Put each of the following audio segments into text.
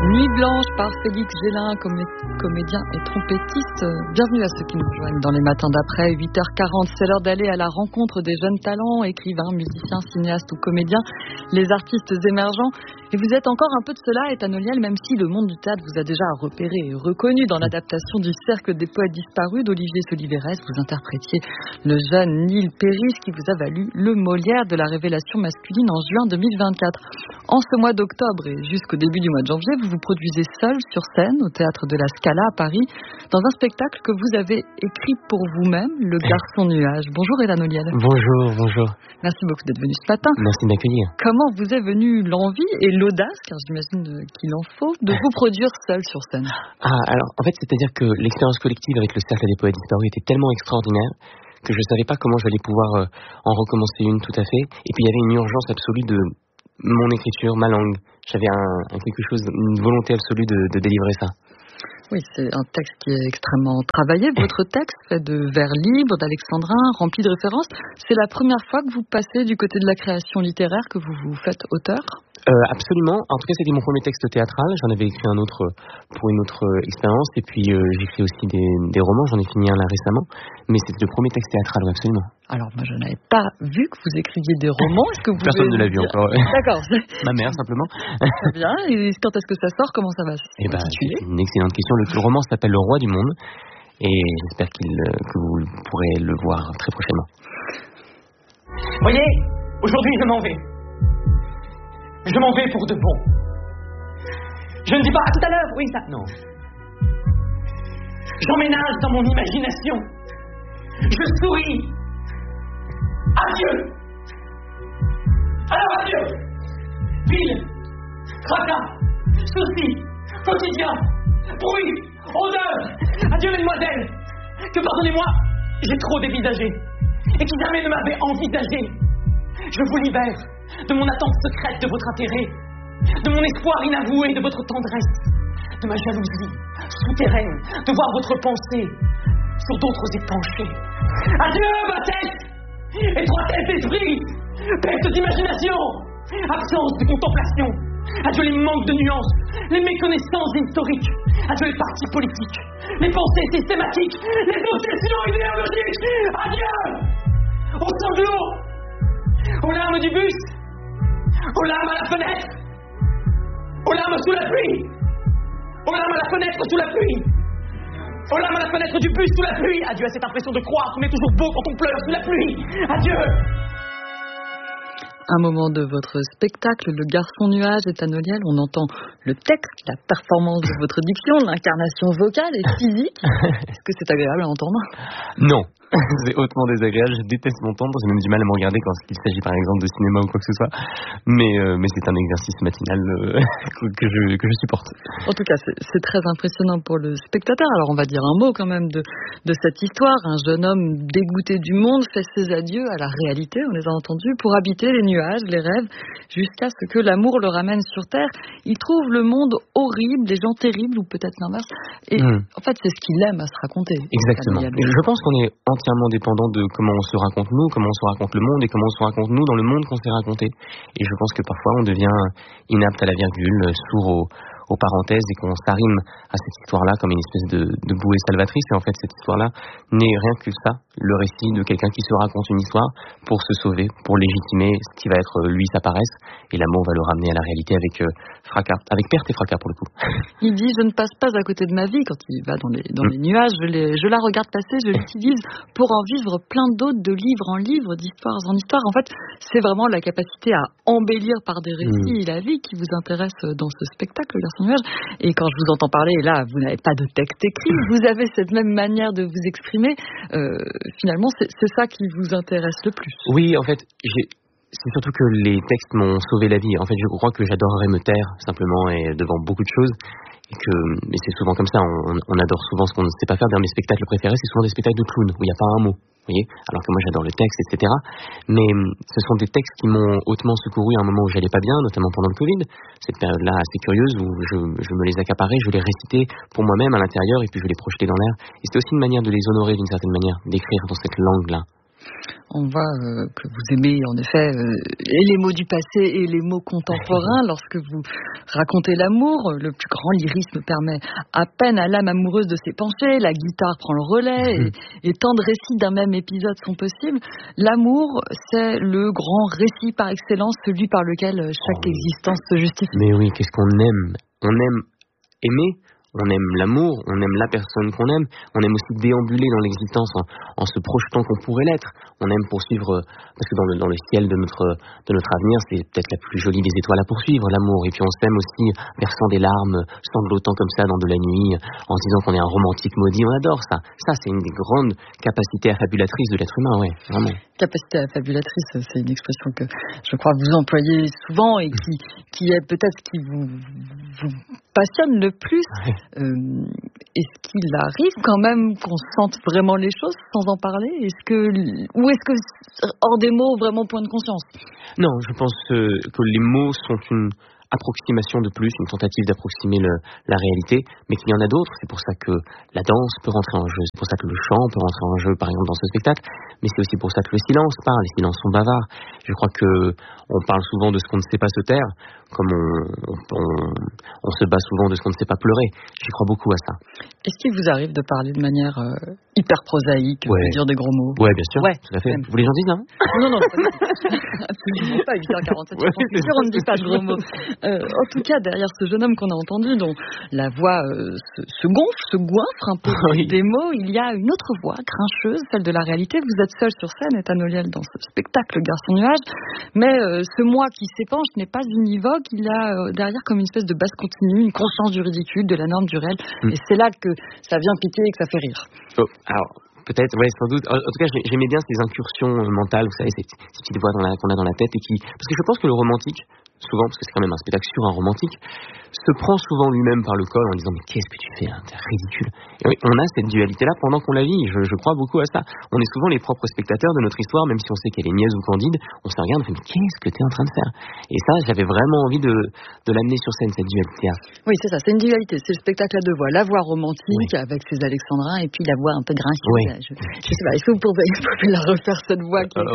Nuit blanche par Félix Gélin, comédien et trompettiste. Bienvenue à ceux qui nous rejoignent dans les matins d'après, 8h40. C'est l'heure d'aller à la rencontre des jeunes talents, écrivains, musiciens, cinéastes ou comédiens, les artistes émergents. Et vous êtes encore un peu de cela, Ethan Oliel, même si le monde du théâtre vous a déjà repéré et reconnu dans l'adaptation du Cercle des poètes disparus d'Olivier Soliverès. Vous interprétiez le jeune Neil Perris qui vous a valu le Molière de la révélation masculine en juin 2024. En ce mois d'octobre et jusqu'au début du mois de janvier, vous vous produisez seul sur scène au Théâtre de la Scala à Paris dans un spectacle que vous avez écrit pour vous-même, Le Garçon Nuage. Bonjour Ethan Oliel. Bonjour. Merci beaucoup d'être venu ce matin. Merci de m'accueillir. Comment vous est venue l'envie et l'audace, car j'imagine qu'il en faut, de vous produire seul sur scène? Alors, en fait, c'est-à-dire que l'expérience collective avec le Cercle des poètes disparus était tellement extraordinaire que je ne savais pas comment j'allais pouvoir en recommencer une tout à fait. Et puis, il y avait une urgence absolue de mon écriture, ma langue. J'avais quelque chose, une volonté absolue de délivrer ça. Oui, c'est un texte qui est extrêmement travaillé. Votre texte, fait de vers libres, d'alexandrin, rempli de références, c'est la première fois que vous passez du côté de la création littéraire, que vous vous faites auteur? Absolument. En tout cas, c'était mon premier texte théâtral. J'en avais écrit un autre pour une autre expérience. Et puis, j'écris aussi des romans. J'en ai fini un là récemment. Mais c'était le premier texte théâtral, oui, absolument. Alors, moi, je n'avais pas vu que vous écriviez des romans. Est-ce que vous Personne ne l'a vu encore. Ouais. D'accord. Ma mère, simplement. Très bien. Et quand est-ce que ça sort? Comment ça va s'intituler? C'est une excellente question. Le roman s'appelle Le Roi du Monde. Et j'espère que vous pourrez le voir très prochainement. Voyez, aujourd'hui, je m'en vais. Je m'en vais pour de bon. Je ne dis pas à tout à l'heure, oui, ça, non. J'emménage dans mon imagination. Je souris. Adieu. Alors adieu. Ville, fracas, soucis, quotidien, bruit, odeur. Adieu mesdemoiselles. Que pardonnez-moi, j'ai trop dévisagé. Et qui jamais ne m'avait envisagé. Je vous libère de mon attente secrète de votre intérêt, de mon espoir inavoué de votre tendresse, de ma jalousie souterraine de voir votre pensée sur d'autres épanchés. Adieu ma tête, étroitesse d'esprit, perte d'imagination, absence de contemplation. Adieu les manques de nuances, les méconnaissances historiques. Adieu les partis politiques, les pensées systématiques, les obsessions idéologiques. Adieu aux sanglots, aux larmes du bus, aux larmes à la fenêtre, aux larmes sous la pluie, aux larmes à la fenêtre sous la pluie, aux larmes à la fenêtre du bus sous la pluie. Adieu à cette impression de croire qu'on est toujours beau quand on pleure sous la pluie. Adieu. Un moment de votre spectacle, Le Garçon Nuage, Ethan Oliel, on entend le texte, la performance de votre diction, l'incarnation vocale et physique. Est-ce que c'est agréable à entendre? Non. C'est hautement désagréable, je déteste m'entendre, j'ai même du mal à me regarder quand il s'agit par exemple de cinéma ou quoi que ce soit, mais c'est un exercice matinal que je supporte. En tout cas, c'est très impressionnant pour le spectateur. Alors on va dire un mot quand même de cette histoire. Un jeune homme dégoûté du monde fait ses adieux à la réalité, on les a entendus, pour habiter les nuages, les rêves, jusqu'à ce que l'amour le ramène sur Terre. Il trouve le monde horrible, les gens terribles, ou peut-être l'inverse. Et en fait, c'est ce qu'il aime à se raconter. Exactement. Et je pense qu'on est entièrement dépendant de comment on se raconte nous, comment on se raconte le monde et comment on se raconte nous dans le monde qu'on s'est raconté. Et je pense que parfois on devient inapte à la virgule, sourd aux parenthèses et qu'on s'arrime à cette histoire-là comme une espèce de bouée salvatrice. Et en fait, cette histoire-là n'est rien que ça, le récit de quelqu'un qui se raconte une histoire pour se sauver, pour légitimer ce qui va être lui sa paresse. Et l'amour va le ramener à la réalité avec fracas, avec perte et fracas pour le coup. Il dit, je ne passe pas à côté de ma vie quand il va dans les nuages. Je la regarde passer, je l'utilise pour en vivre plein d'autres, de livre en livre, d'histoire en histoire. En fait, c'est vraiment la capacité à embellir par des récits la vie qui vous intéresse dans ce spectacle, Le Garçon Nuage. Et quand je vous entends parler, là, vous n'avez pas de texte écrit, vous avez cette même manière de vous exprimer. Finalement, c'est ça qui vous intéresse le plus. Oui, en fait, c'est surtout que les textes m'ont sauvé la vie. En fait, je crois que j'adorerais me taire simplement et devant beaucoup de choses. Mais c'est souvent comme ça, on adore souvent ce qu'on ne sait pas faire. Dans mes spectacles préférés, c'est souvent des spectacles de clowns, où il n'y a pas un mot, vous voyez. Alors que moi j'adore le texte, etc. Mais ce sont des textes qui m'ont hautement secouru à un moment où j'allais pas bien, notamment pendant le Covid. Cette période-là assez curieuse où je me les accaparais, je les récitais pour moi-même à l'intérieur et puis je les projetais dans l'air. Et c'était aussi une manière de les honorer d'une certaine manière, d'écrire dans cette langue-là. On voit que vous aimez en effet et les mots du passé et les mots contemporains lorsque vous racontez l'amour. Le plus grand lyrisme permet à peine à l'âme amoureuse de s'épancher, la guitare prend le relais et tant de récits d'un même épisode sont possibles. L'amour, c'est le grand récit par excellence, celui par lequel chaque existence se justifie. Mais oui, qu'est-ce qu'on aime? On aime aimer. On aime l'amour, on aime la personne qu'on aime, on aime aussi déambuler dans l'existence en se projetant qu'on pourrait l'être. On aime poursuivre, parce que dans le ciel de notre avenir, c'est peut-être la plus jolie des étoiles à poursuivre, l'amour. Et puis on s'aime aussi versant des larmes, sanglotant comme ça dans de la nuit, en se disant qu'on est un romantique maudit. On adore ça. Ça, c'est une des grandes capacités affabulatrices de l'être humain, ouais, vraiment. Capacité affabulatrice, c'est une expression que je crois vous employez souvent et qui est peut-être ce qui vous passionne le plus. Est-ce qu'il arrive quand même qu'on sente vraiment les choses sans en parler? Ou est-ce que hors des mots vraiment point de conscience? Non, je pense que les mots sont une approximation de plus, une tentative d'approximer la réalité, mais qu'il y en a d'autres. C'est pour ça que la danse peut rentrer en jeu, c'est pour ça que le chant peut rentrer en jeu, par exemple, dans ce spectacle, mais c'est aussi pour ça que le silence parle, les silences sont bavards. Je crois que on parle souvent de ce qu'on ne sait pas se taire, comme on se bat souvent de ce qu'on ne sait pas pleurer. J'y crois beaucoup à ça. Est-ce qu'il vous arrive de parler de manière hyper prosaïque, de dire des gros mots? Ouais, bien sûr, tout à fait. Vous les gens disent, non? Non, absolument pas, 8h47, c'est sûr, on ne dit pas de gros mots. En tout cas, derrière ce jeune homme qu'on a entendu, dont la voix se gonfle, se goinfre un peu des mots, il y a une autre voix grincheuse, celle de la réalité. Vous êtes seul sur scène, Ethan Oliel, dans ce spectacle Garçon Nuage, mais ce moi qui s'épanche n'est pas univoque, il a derrière comme une espèce de basse continue, une conscience du ridicule, de la norme du réel, et c'est là que ça vient piquer et que ça fait rire. Alors, peut-être, ouais, sans doute. En tout cas, j'aimais bien ces incursions mentales, vous savez, ces petites voix qu'on a dans la tête, parce que je pense que le romantique, souvent, parce que c'est quand même un spectacle sur un romantique, se prend souvent lui-même par le col en disant mais qu'est-ce que tu fais là, t'es ridicule. Et oui, on a cette dualité-là pendant qu'on la vit, je crois beaucoup à ça. On est souvent les propres spectateurs de notre histoire, même si on sait qu'elle est niaise ou candide, on se regarde, on fait mais qu'est-ce que t'es en train de faire. Et ça, j'avais vraiment envie de l'amener sur scène, cette dualité-là. Oui, c'est ça, c'est une dualité, c'est le spectacle à deux voix, la voix romantique avec ses alexandrins et puis la voix un peu grinceuse. Je sais pas, est-ce que vous pouvez la refaire cette voix qui est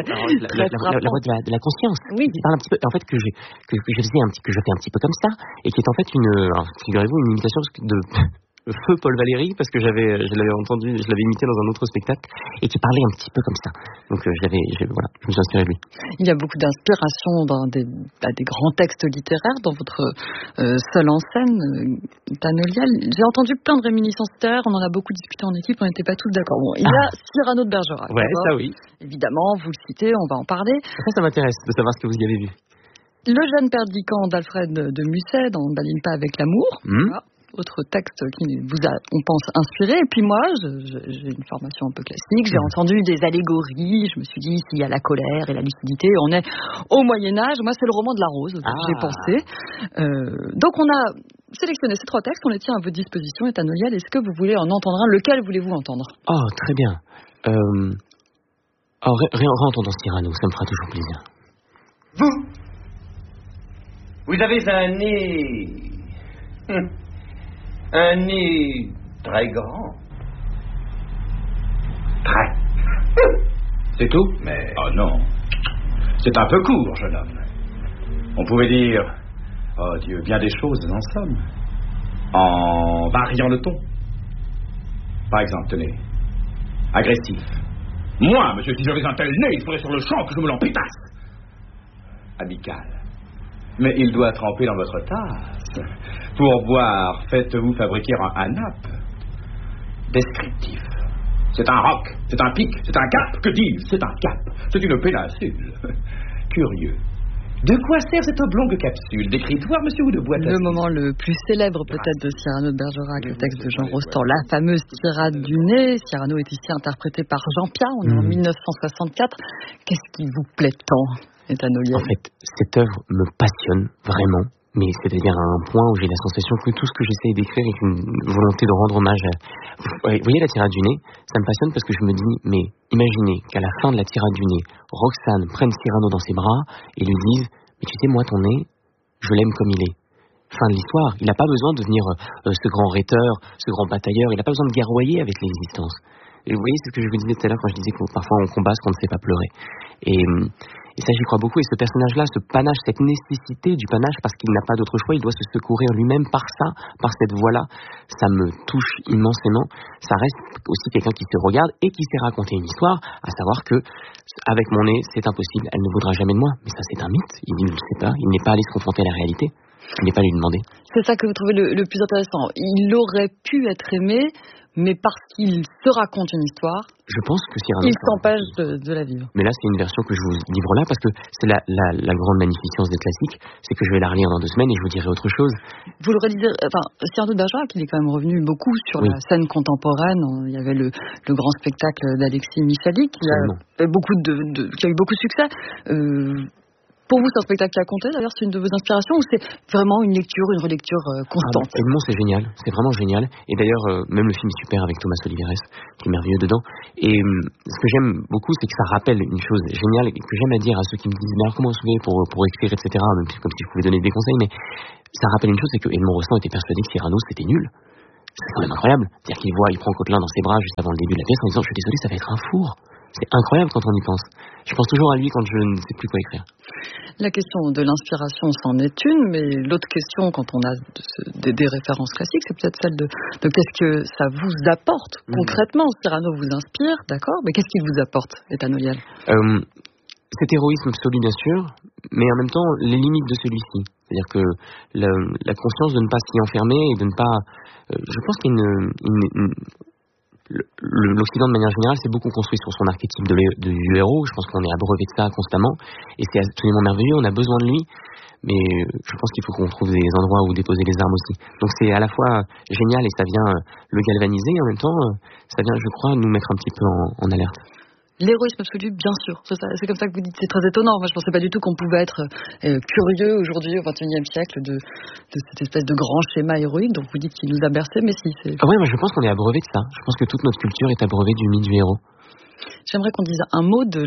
la voix de la conscience. Oui. Qui parle un petit peu, en fait, que je fais un petit peu comme ça, et qui est en fait alors, figurez-vous, une imitation de Feu Paul Valéry, parce que je l'avais imité dans un autre spectacle, et qui parlait un petit peu comme ça. Donc je me suis inspiré de lui. Il y a beaucoup d'inspiration dans des grands textes littéraires dans votre seul en scène, Ethan Oliel. J'ai entendu plein de réminiscences littéraires, on en a beaucoup discuté en équipe, on n'était pas tous d'accord. Bon, il y a Cyrano de Bergerac. Ouais, ça oui. Évidemment, vous le citez, on va en parler. Ça m'intéresse de savoir ce que vous y avez vu. Le jeune perdicant d'Alfred de Musset dans Badine pas avec l'amour. Voilà. Autre texte qui vous a, on pense, inspiré. Et puis moi, j'ai une formation un peu classique. J'ai entendu des allégories. Je me suis dit, s'il y a la colère et la lucidité, on est au Moyen-Âge. Moi, c'est le roman de la Rose, j'ai pensé. Donc, on a sélectionné ces trois textes. On les tient à votre disposition, Ethan Oliel. Est-ce que vous voulez en entendre un? Lequel voulez-vous entendre? Oh, très bien. Réentendons Cyrano, ça me fera toujours plaisir. Vous avez un nez... un nez très grand. Très. C'est tout? Mais... Oh non. C'est un peu court, jeune homme. On pouvait dire... Oh Dieu, bien des choses en somme. En variant le ton. Par exemple, tenez. Agressif. Moi, monsieur, si j'avais un tel nez, il faudrait sur le champ que je me l'empitasse. Amical. Mais il doit tremper dans votre tasse. Pour boire, faites-vous fabriquer un nappe. Descriptif. C'est un roc, c'est un pic, c'est un cap. Que dis-je? C'est un cap. C'est une péninsule. Curieux. De quoi sert cette oblongue capsule? D'écritoire, monsieur, ou de boîte à... Le moment le plus célèbre peut-être de Cyrano de Bergerac, le texte de Jean Rostand, la fameuse tirade du nez. Cyrano est ici interprété par Jean Piat, on est en 1964. Qu'est-ce qui vous plaît tant, Ethan Oliel? En fait, cette œuvre me passionne vraiment, mais c'est-à-dire à un point où j'ai la sensation que tout ce que j'essaie d'écrire est une volonté de rendre hommage à... Vous voyez la tirade du nez? Ça me passionne parce que je me dis, mais imaginez qu'à la fin de la tirade du nez, Roxane prenne Cyrano dans ses bras et lui dise, mais tu sais, moi, ton nez, je l'aime comme il est. Fin de l'histoire. Il n'a pas besoin de devenir ce grand rhéteur, ce grand batailleur. Il n'a pas besoin de guerroyer avec l'existence. Et vous voyez, c'est ce que je vous disais tout à l'heure quand je disais que parfois on combat ce qu'on ne sait pas pleurer. Et ça, j'y crois beaucoup. Et ce personnage-là, ce panache, cette nécessité du panache, parce qu'il n'a pas d'autre choix, il doit se secourir lui-même par ça, par cette voie-là. Ça me touche immensément. Ça reste aussi quelqu'un qui se regarde et qui sait raconter une histoire, à savoir que, avec mon nez, c'est impossible, elle ne voudra jamais de moi. Mais ça, c'est un mythe. Il ne le sait pas. Il n'est pas allé se confronter à la réalité. Il n'est pas allé lui demander. C'est ça que vous trouvez le plus intéressant. Il aurait pu être aimé, mais parce qu'il se raconte une histoire, je pense que Cyrano, il s'empêche de la vivre. Mais là, c'est une version que je vous livre là, parce que c'est la grande magnificence des classiques, c'est que je vais la relire dans 2 semaines et je vous dirai autre chose. Vous le relisez, Cyrano de Bergerac, il est quand même revenu beaucoup sur la scène contemporaine. Il y avait le grand spectacle d'Alexis Michalik, qui a eu beaucoup de succès. Pour vous, c'est un spectacle qui a compté, d'ailleurs, c'est une de vos inspirations, ou c'est vraiment une relecture constante? Edmond, c'est génial, c'est vraiment génial. Et d'ailleurs, même le film est super avec Thomas Oliveres, qui est merveilleux dedans. Et ce que j'aime beaucoup, c'est que ça rappelle une chose géniale, et que j'aime à dire à ceux qui me disent, mais alors comment on se fait pour écrire, etc., même comme si je pouvais donner des conseils, mais ça rappelle une chose, c'est que Edmond Rostand était persuadé que Cyrano, c'était nul. C'est quand même incroyable. C'est-à-dire il prend Coquelin dans ses bras juste avant le début de la pièce en disant, je suis désolé, ça va être un four. C'est incroyable quand on y pense. Je pense toujours à lui quand je ne sais plus quoi écrire. La question de l'inspiration, c'en est une, mais l'autre question, quand on a des références classiques, c'est peut-être celle de qu'est-ce que ça vous apporte concrètement. Cyrano vous inspire, d'accord, mais qu'est-ce qu'il vous apporte, Ethan Oliel? Cet héroïsme absolu, bien sûr, mais en même temps, les limites de celui-ci. C'est-à-dire que la conscience de ne pas s'y enfermer et de ne pas... je pense qu'il y a l'Occident, de manière générale, s'est beaucoup construit sur son archétype du héros. Je pense qu'on est abreuvé de ça constamment. Et c'est absolument merveilleux. On a besoin de lui. Mais je pense qu'il faut qu'on trouve des endroits où déposer les armes aussi. Donc c'est à la fois génial et ça vient le galvaniser. Et en même temps, ça vient, je crois, nous mettre un petit peu en alerte. L'héroïsme absolu, bien sûr. C'est comme ça que vous dites. C'est très étonnant. Moi, je pensais pas du tout qu'on pouvait être curieux aujourd'hui, au XXIe siècle, de cette espèce de grand schéma héroïque. Donc vous dites qu'il nous a bercé, mais si. Oui, moi je pense qu'on est abreuvé de ça. Je pense que toute notre culture est abreuvée du mythe du héros. J'aimerais qu'on dise un mot du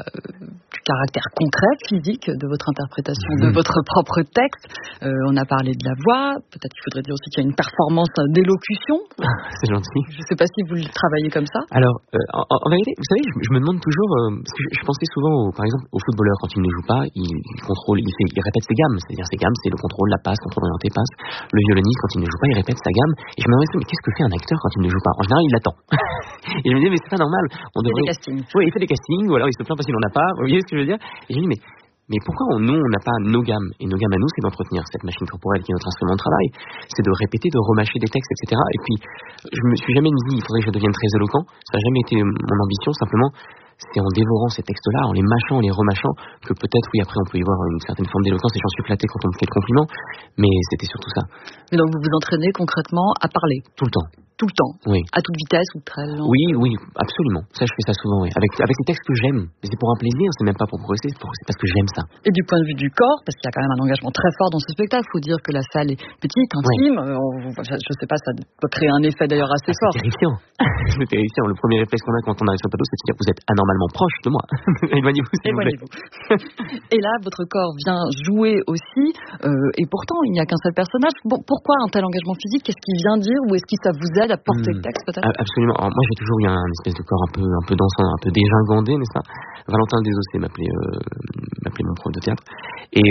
caractère concret, physique de votre interprétation de votre propre texte. On a parlé de la voix, peut-être qu'il faudrait dire aussi qu'il y a une performance d'élocution. C'est gentil. Je ne sais pas si vous le travaillez comme ça. Alors, en vérité, vous savez, je me demande toujours, parce que je pensais souvent, par exemple, au footballeur, quand il ne joue pas, il contrôle, il répète ses gammes. C'est-à-dire ses gammes, c'est le contrôle, la passe, contrôle orienté, passe. Le violoniste, quand il ne joue pas, il répète sa gamme. Et je me demandais, mais qu'est-ce que fait un acteur quand il ne joue pas? En général, il l'attend. Et je me disais, mais c'est pas normal. Il fait des castings. Oui, il fait des castings, ou alors il se plaint parce qu'il n'en a pas. Vous voyez ce que je veux dire? Et je me dis, mais pourquoi nous, on n'a pas nos gammes? Et nos gammes à nous, c'est d'entretenir cette machine corporelle qui est notre instrument de travail. C'est de répéter, de remâcher des textes, etc. Et puis, je me suis jamais dit, il faudrait que je devienne très éloquent. Ça n'a jamais été mon ambition. Simplement, c'est en dévorant ces textes-là, en les mâchant, en les remâchant, que peut-être, oui, après, on peut y voir une certaine forme d'éloquence. Et j'en suis flatté quand on me fait le compliment. Mais c'était surtout ça. Et donc, vous vous entraînez concrètement à parler? Tout le temps. Tout le temps? Oui. À toute vitesse ou très lent? Oui, absolument. Ça, je fais ça souvent, oui. Avec les textes que j'aime. Mais c'est pour un plaisir, c'est même pas pour progresser, c'est parce que j'aime ça. Et du point de vue du corps, parce qu'il y a quand même un engagement très fort dans ce spectacle, il faut dire que la salle est petite, intime. Je sais pas, ça peut créer un effet d'ailleurs assez fort. C'est terrifiant. C'est terrifiant. Le premier réflexe qu'on a quand on arrive sur le plateau, c'est de dire vous êtes anormalement proche de moi. Éloignez-vous, s'il vous plaît. Et là, votre corps vient jouer aussi, et pourtant, il n'y a qu'un seul personnage. Bon, pourquoi un tel engagement physique? Qu'est-ce qu'il vient dire, ou est-ce que ça vous aide à porter le texte? Absolument. Alors, moi, j'ai toujours eu un espèce de corps un peu dansant, un peu dégingandé, n'est-ce pas? Valentin Desossé m'appelait mon prof de théâtre. Et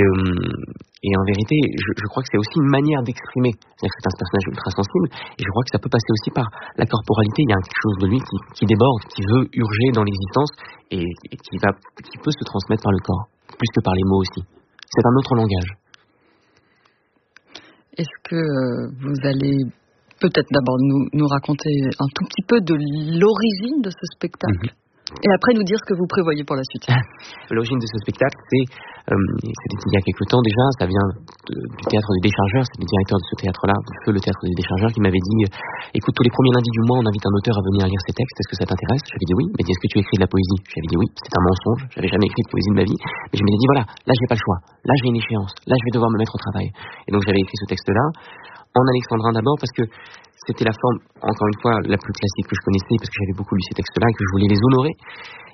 en vérité, je crois que c'est aussi une manière d'exprimer. C'est-à-dire que c'est un personnage ultra sensible, et je crois que ça peut passer aussi par la corporalité. Il y a quelque chose de lui qui déborde, qui veut urger dans l'existence, et qui peut se transmettre par le corps, plus que par les mots aussi. C'est un autre langage. Est-ce que vous allez peut-être d'abord nous raconter un tout petit peu de l'origine de ce spectacle, et après nous dire ce que vous prévoyez pour la suite? L'origine de ce spectacle, c'était il y a quelque temps déjà, ça vient du théâtre des Déchargeurs. C'est le directeur de ce théâtre-là, le théâtre des Déchargeurs, qui m'avait dit écoute, tous les premiers lundis du mois, on invite un auteur à venir lire ses textes, est-ce que ça t'intéresse? J'avais dit oui. Il m'a dit est-ce que tu écris de la poésie? J'avais dit oui. C'était un mensonge, j'avais jamais écrit de poésie de ma vie, mais je m'étais dit voilà, là j'ai pas le choix, là j'ai une échéance, là je vais devoir me mettre au travail. Et donc j'avais écrit ce texte-là en alexandrin d'abord, parce que c'était la forme, encore une fois, la plus classique que je connaissais, parce que j'avais beaucoup lu ces textes-là et que je voulais les honorer.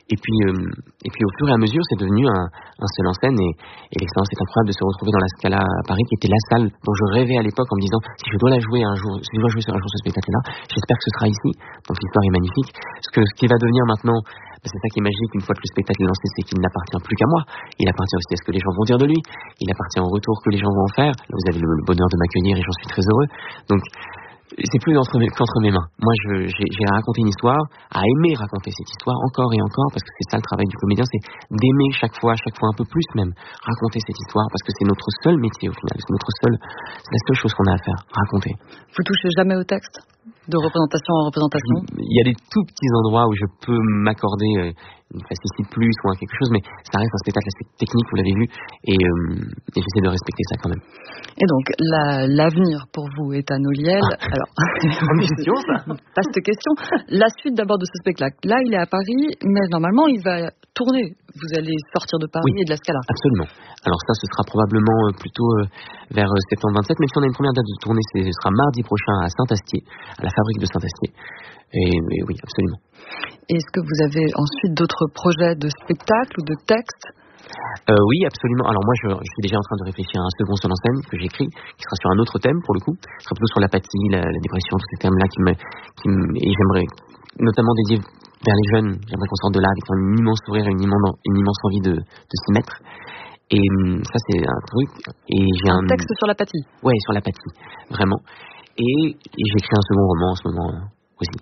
Et puis au fur et à mesure, c'est devenu un seul en scène et l'expérience est incroyable de se retrouver dans la Scala à Paris, qui était la salle dont je rêvais à l'époque en me disant si je dois jouer sur un jour ce spectacle-là, j'espère que ce sera ici. Donc l'histoire est magnifique. Ce qui va devenir maintenant, c'est ça qui est magique une fois que le spectacle est lancé, c'est qu'il n'appartient plus qu'à moi. Il appartient aussi à ce que les gens vont dire de lui. Il appartient au retour que les gens vont en faire. Là, vous avez le bonheur de m'accueillir et j'en suis très heureux. Donc c'est plus qu'entre mes mains. Moi, j'ai raconté une histoire, à aimer raconter cette histoire encore et encore, parce que c'est ça le travail du comédien, c'est d'aimer chaque fois un peu plus même, raconter cette histoire, parce que c'est notre seul métier au final, c'est la seule chose qu'on a à faire, raconter. Vous touchez jamais au texte, de représentation en représentation? Il y a des tout petits endroits où je peux m'accorder une facilité de plus ou quelque chose, mais ça reste un spectacle assez technique, vous l'avez vu, et j'essaie de respecter ça quand même. Et donc, l'avenir pour vous, Ethan Olliel, alors, question, ça. Vaste question. La suite d'abord de ce spectacle. Là, il est à Paris, mais normalement, il va tourner. Vous allez sortir de Paris et de la Scala. Absolument. Alors ça, ce sera probablement plutôt vers septembre 27, même si on a une première date de tournée, ce sera mardi prochain à Saint-Astier, à la fabrique de Saint-Astier. Et oui, absolument. Est-ce que vous avez ensuite d'autres projets de spectacle ou de texte? Oui, absolument. Alors moi, je suis déjà en train de réfléchir à un second seul en scène que j'écris, qui sera sur un autre thème pour le coup. Ce sera plutôt sur l'apathie, la dépression, tous ces thèmes-là et j'aimerais notamment dédier vers les jeunes. J'aimerais qu'on sorte de là avec un immense sourire et une immense envie de s'y mettre. Et ça, c'est un truc. Et j'ai un texte sur l'apathie. Ouais, sur l'apathie, vraiment. Et j'écris un second roman en ce moment aussi.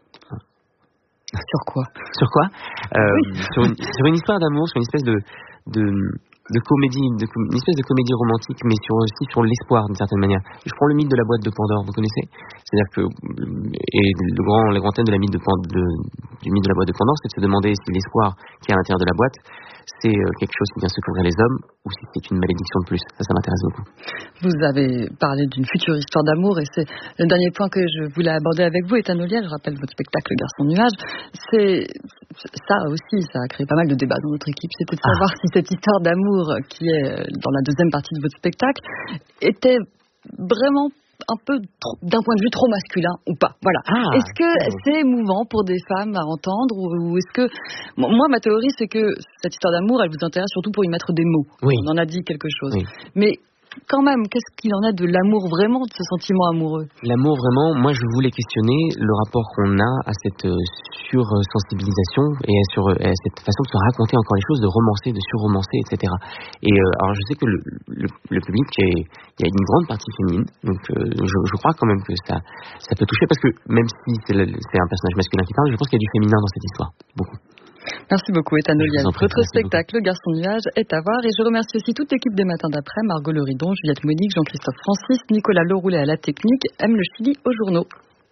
Sur quoi? Sur une histoire d'amour, sur une espèce de comédie, une espèce de comédie romantique, mais aussi sur l'espoir d'une certaine manière. Je prends le mythe de la boîte de Pandore, vous connaissez? C'est-à-dire que le grand thème de du mythe de la boîte de Pandore, c'est de se demander si l'espoir qui est à l'intérieur de la boîte, c'est quelque chose qui vient secourir les hommes ou si c'est une malédiction de plus. Ça m'intéresse beaucoup. Vous avez parlé d'une future histoire d'amour et c'est le dernier point que je voulais aborder avec vous, Ethan Olliel. Je rappelle votre spectacle Le Garçon Nuage. Ça aussi, ça a créé pas mal de débats dans notre équipe. C'était de savoir si cette histoire d'amour qui est dans la deuxième partie de votre spectacle était vraiment un peu d'un point de vue trop masculin ou pas. Voilà. Est-ce que c'est émouvant pour des femmes à entendre ou est-ce que... Moi, ma théorie, c'est que cette histoire d'amour, elle vous intéresse surtout pour y mettre des mots. Oui. On en a dit quelque chose. Oui. Mais quand même, qu'est-ce qu'il en est de l'amour vraiment, de ce sentiment amoureux? L'amour vraiment, moi je voulais questionner le rapport qu'on a à cette sursensibilisation et à cette façon de se raconter encore les choses, de romancer, de surromancer, etc. Et alors je sais que le public, il y a une grande partie féminine, donc je crois quand même que ça peut toucher, parce que même si c'est un personnage masculin qui parle, je pense qu'il y a du féminin dans cette histoire, beaucoup. Merci beaucoup, Ethan Olliel. Votre spectacle, Le Garçon Nuage, est à voir. Et je remercie aussi toute l'équipe des Matins d'après, Margot Leridon, Juliette Monique, Jean-Christophe Francis, Nicolas Leroulet à la technique, M. Le Chili aux journaux.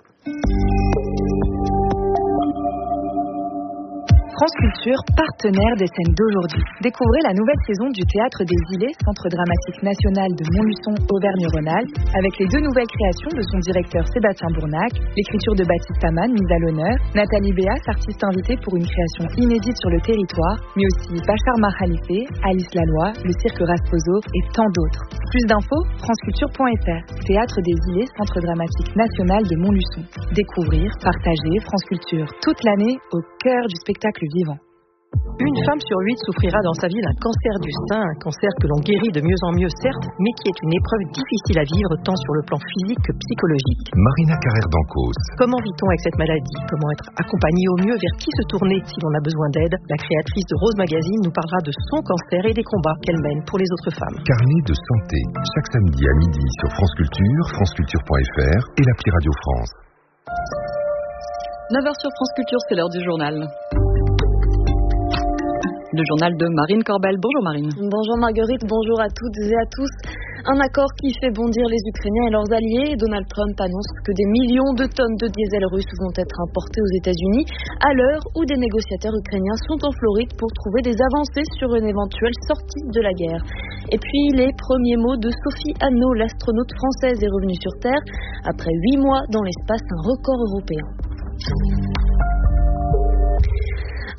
France Culture, partenaire des scènes d'aujourd'hui. Découvrez la nouvelle saison du Théâtre des Îlets, Centre dramatique national de Montluçon, Auvergne-Rhône-Alpes, avec les 2 nouvelles créations de son directeur Sébastien Bournac, l'écriture de Baptiste Amann, mise à l'honneur, Nathalie Béas, artiste invitée pour une création inédite sur le territoire, mais aussi Bachar Mahalife, Alice Laloy, le cirque Rasposo et tant d'autres. Plus d'infos, franceculture.fr. Théâtre des Îlets, Centre dramatique national de Montluçon. Découvrir, partager France Culture toute l'année au cœur du spectacle vivant. Une femme sur 8 souffrira dans sa vie d'un cancer du sein, un cancer que l'on guérit de mieux en mieux certes, mais qui est une épreuve difficile à vivre tant sur le plan physique que psychologique. Marina Carrère d'Ancos. Comment vit-on avec cette maladie? Comment être accompagné au mieux? Vers qui se tourner si l'on a besoin d'aide? La créatrice de Rose Magazine nous parlera de son cancer et des combats qu'elle mène pour les autres femmes. Carnet de santé, chaque samedi à midi sur France Culture, franceculture.fr et l'appli Radio France. 9h sur France Culture, c'est l'heure du journal. Le journal de Marine Corbel. Bonjour Marine. Bonjour Marguerite, bonjour à toutes et à tous. Un accord qui fait bondir les Ukrainiens et leurs alliés. Donald Trump annonce que des millions de tonnes de diesel russe vont être importées aux États-Unis à l'heure où des négociateurs ukrainiens sont en Floride pour trouver des avancées sur une éventuelle sortie de la guerre. Et puis les premiers mots de Sophie Annaud, l'astronaute française est revenue sur Terre. Après 8 mois dans l'espace, un record européen.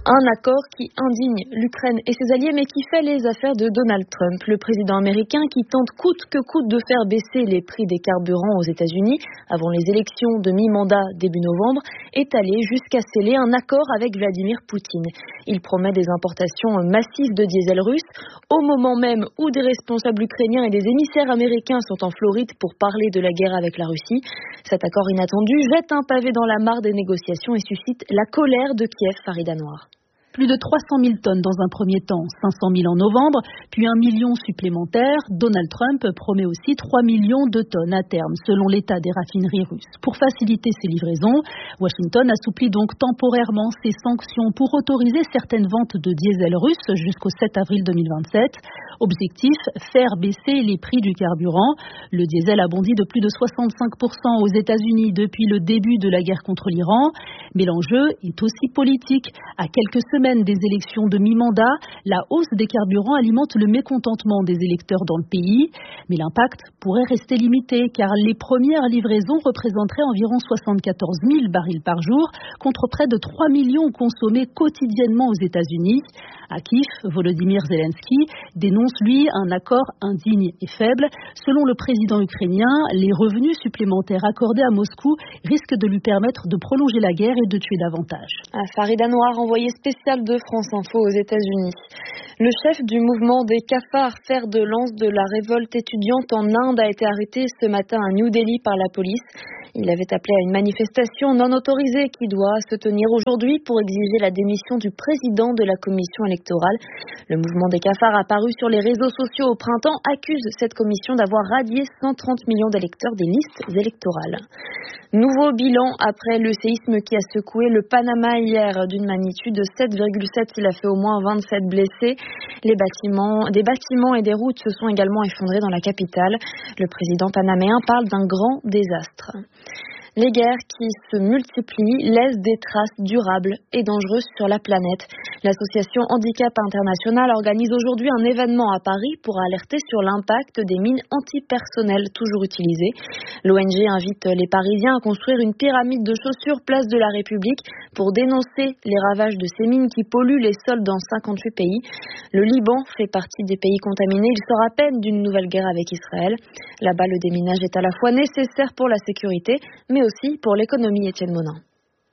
Un accord qui indigne l'Ukraine et ses alliés, mais qui fait les affaires de Donald Trump, le président américain qui tente coûte que coûte de faire baisser les prix des carburants aux États-Unis avant les élections de mi-mandat début novembre, est allé jusqu'à sceller un accord avec Vladimir Poutine. Il promet des importations massives de diesel russe au moment même où des responsables ukrainiens et des émissaires américains sont en Floride pour parler de la guerre avec la Russie. Cet accord inattendu jette un pavé dans la mare des négociations et suscite la colère de Kiev, Farida Noir. Plus de 300 000 tonnes dans un premier temps, 500 000 en novembre, puis 1 million supplémentaires. Donald Trump promet aussi 3 millions de tonnes à terme, selon l'état des raffineries russes. Pour faciliter ces livraisons, Washington assouplit donc temporairement ses sanctions pour autoriser certaines ventes de diesel russe jusqu'au 7 avril 2027. Objectif, faire baisser les prix du carburant. Le diesel a bondi de plus de 65% aux États-Unis depuis le début de la guerre contre l'Iran. Mais l'enjeu est aussi politique. À quelques semaines des élections de mi-mandat, la hausse des carburants alimente le mécontentement des électeurs dans le pays. Mais l'impact pourrait rester limité car les premières livraisons représenteraient environ 74 000 barils par jour contre près de 3 millions consommés quotidiennement aux États-Unis. À Kiev, Volodymyr Zelensky dénonce lui un accord indigne et faible. Selon le président ukrainien, les revenus supplémentaires accordés à Moscou risquent de lui permettre de prolonger la guerre et de tuer davantage. Farida Noir, envoyée spéciale de France Info aux États-Unis. Le chef du mouvement des cafards, fer de lance de la révolte étudiante en Inde, a été arrêté ce matin à New Delhi par la police. Il avait appelé à une manifestation non autorisée qui doit se tenir aujourd'hui pour exiger la démission du président de la commission électorale. Le mouvement des cafards, apparu sur les réseaux sociaux au printemps, accuse cette commission d'avoir radié 130 millions d'électeurs des listes électorales. Nouveau bilan après le séisme qui a secoué le Panama hier d'une magnitude de 7,7. Il a fait au moins 27 blessés. Des bâtiments et des routes se sont également effondrés dans la capitale. Le président panaméen parle d'un grand désastre. Les guerres qui se multiplient laissent des traces durables et dangereuses sur la planète. L'association Handicap International organise aujourd'hui un événement à Paris pour alerter sur l'impact des mines antipersonnelles toujours utilisées. L'ONG invite les Parisiens à construire une pyramide de chaussures place de la République pour dénoncer les ravages de ces mines qui polluent les sols dans 58 pays. Le Liban fait partie des pays contaminés. Il sort à peine d'une nouvelle guerre avec Israël. Là-bas, le déminage est à la fois nécessaire pour la sécurité, mais aussi pour l'économie. Étienne Monin.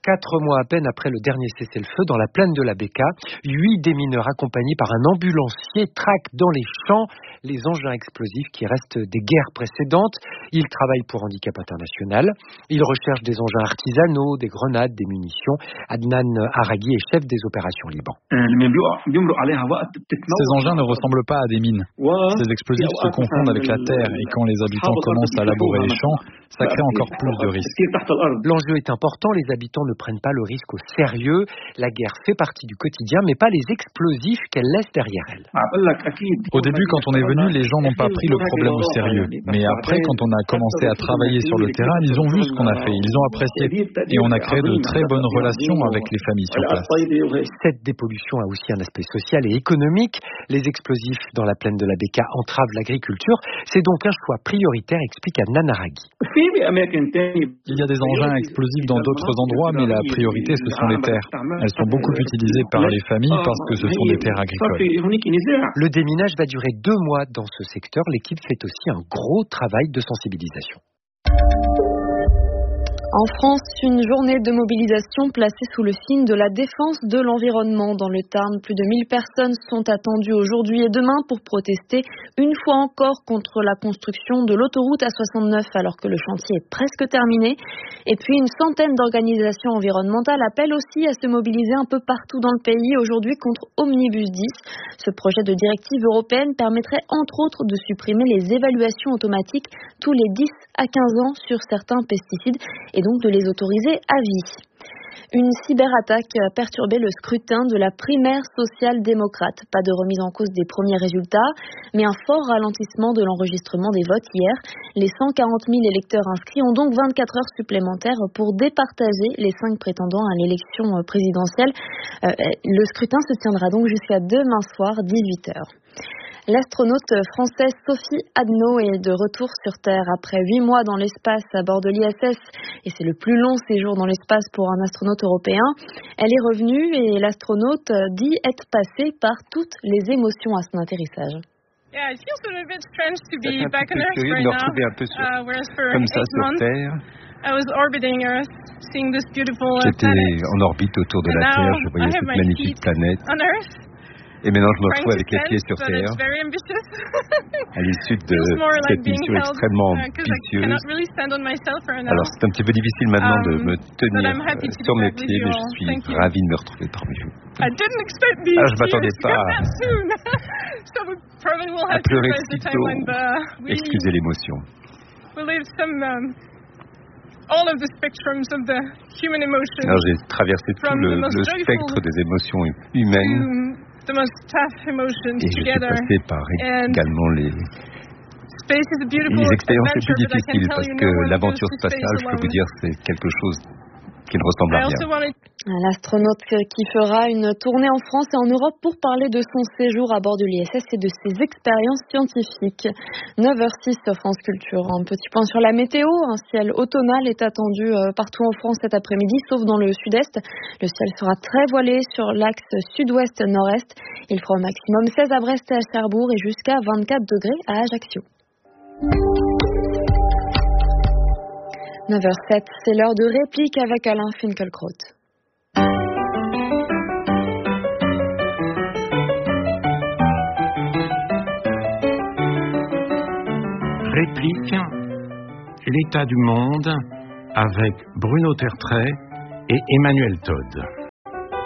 4 mois à peine après le dernier cessez-le-feu dans la plaine de la Beka, 8 démineurs accompagnés par un ambulancier traquent dans les champs les engins explosifs qui restent des guerres précédentes. Ils travaillent pour Handicap International. Ils recherchent des engins artisanaux, des grenades, des munitions. Adnan Araghi est chef des opérations Liban. Ces engins ne ressemblent pas à des mines. Ces explosifs se confondent avec la terre et quand les habitants commencent à labourer les champs, ça crée encore plus de risques. L'enjeu est important, les habitants ne prennent pas le risque au sérieux. La guerre fait partie du quotidien, mais pas les explosifs qu'elle laisse derrière elle. Au début, quand on est venu, les gens n'ont pas pris le problème au sérieux. Mais après, quand on a commencé à travailler sur le terrain, ils ont vu ce qu'on a fait, ils ont apprécié. Et on a créé de très bonnes relations avec les familles sur place. Cette dépollution a aussi un aspect social et économique. Les explosifs dans la plaine de la Beka entravent l'agriculture. C'est donc un choix prioritaire, explique Adnan Araghi. Il y a des engins explosifs dans d'autres endroits, mais la priorité, ce sont les terres. Elles sont beaucoup utilisées par les familles parce que ce sont des terres agricoles. Le déminage va durer 2 mois dans ce secteur. L'équipe fait aussi un gros travail de sensibilisation. En France, une journée de mobilisation placée sous le signe de la défense de l'environnement. Dans le Tarn, plus de 1000 personnes sont attendues aujourd'hui et demain pour protester une fois encore contre la construction de l'autoroute A69 alors que le chantier est presque terminé. Et puis une centaine d'organisations environnementales appellent aussi à se mobiliser un peu partout dans le pays aujourd'hui contre Omnibus 10. Ce projet de directive européenne permettrait entre autres de supprimer les évaluations automatiques tous les 10 à 15 ans sur certains pesticides et donc de les autoriser à vie. Une cyberattaque a perturbé le scrutin de la primaire social-démocrate. Pas de remise en cause des premiers résultats, mais un fort ralentissement de l'enregistrement des votes hier. Les 140 000 électeurs inscrits ont donc 24 heures supplémentaires pour départager les 5 prétendants à l'élection présidentielle. Le scrutin se tiendra donc jusqu'à demain soir, 18h. L'astronaute française Sophie Adno est de retour sur Terre après 8 mois dans l'espace à bord de l'ISS et c'est le plus long séjour dans l'espace pour un astronaute européen. Elle est revenue et l'astronaute dit être passée par toutes les émotions à son atterrissage. Yeah, it feels a little bit strange to be back on Earth right now. Whereas for 8 months, I was orbiting Earth, seeing this beautiful J'étais planet. en orbite autour de la Terre, je voyais cette magnifique planète. On Earth. Et maintenant, je me retrouve avec les pieds sur Terre, à l'issue de cette mission extrêmement ambitieuse. Alors, c'est un petit peu difficile maintenant de me tenir sur mes pieds, mais je suis ravi de me retrouver parmi vous. Je ne m'attendais pas à pleurer si tôt. Excusez l'émotion. Alors, j'ai traversé tout le spectre des émotions humaines. Et je suis passé par également les expériences les plus difficiles parce que l'aventure spatiale, je peux vous dire, c'est quelque chose qui ne ressemble à rien. L'astronaute qui fera une tournée en France et en Europe pour parler de son séjour à bord de l'ISS et de ses expériences scientifiques. 9h06 sur France Culture. Un petit point sur la météo. Un ciel automnal est attendu partout en France cet après-midi, sauf dans le sud-est. Le ciel sera très voilé sur l'axe sud-ouest-nord-est. Il fera au maximum 16 à Brest et à Cherbourg et jusqu'à 24 degrés à Ajaccio. 9h07, c'est l'heure de réplique avec Alain Finkielkraut. Réplique, l'état du monde avec Bruno Tertrais et Emmanuel Todd.